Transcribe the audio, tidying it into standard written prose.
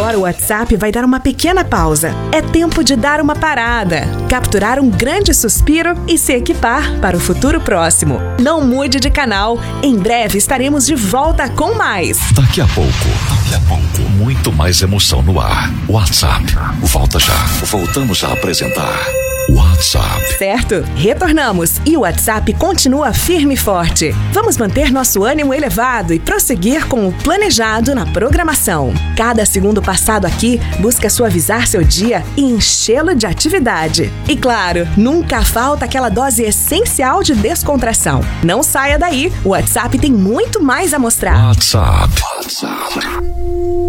Agora o WhatsApp vai dar uma pequena pausa. É tempo de dar uma parada, capturar um grande suspiro e se equipar para o futuro próximo. Não mude de canal. Em breve estaremos de volta com mais. Daqui a pouco, muito mais emoção no ar. WhatsApp, volta já. Voltamos a apresentar WhatsApp. Certo, retornamos e o WhatsApp continua firme e forte. Vamos manter nosso ânimo elevado e prosseguir com o planejado na programação. Cada segundo passado aqui busca suavizar seu dia e enchê-lo de atividade. E claro, nunca falta aquela dose essencial de descontração. Não saia daí, o WhatsApp tem muito mais a mostrar. WhatsApp.